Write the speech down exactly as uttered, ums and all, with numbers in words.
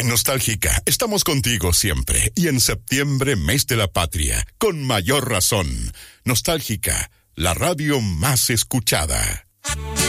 En Nostálgica estamos contigo siempre y en septiembre, mes de la patria, con mayor razón. Nostálgica, la radio más escuchada.